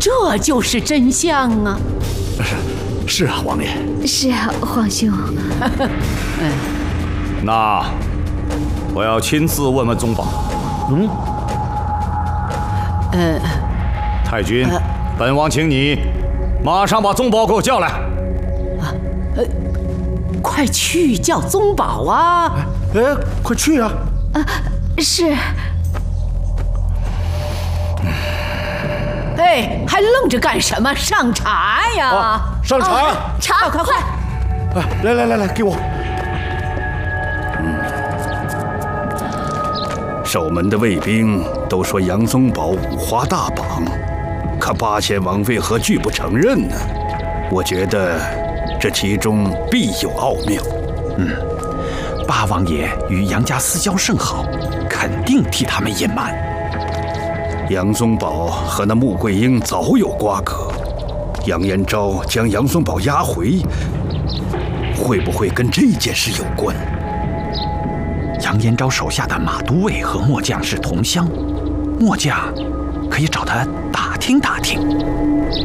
这就是真相啊！ 是啊，王爷。 是啊，皇兄。 那我要亲自问问宗保。太君，本王请你马上把宗保给我叫来。 快去叫宗保啊！ 快去啊！ 是。 哎，还愣着干什么？上茶呀！ 上茶！ 茶， 快！ 来，给我。 守门的卫兵都说杨宗保五花大绑，可八千王为何拒不承认呢？我觉得这其中必有奥妙。 八王爷与杨家私交甚好，肯定替他们隐瞒。 杨宗保和那穆桂英早有瓜葛，杨延昭将杨宗保押回，会不会跟这件事有关？ 杨延昭手下的马都尉和末将是同乡，末将可以找他打听打听。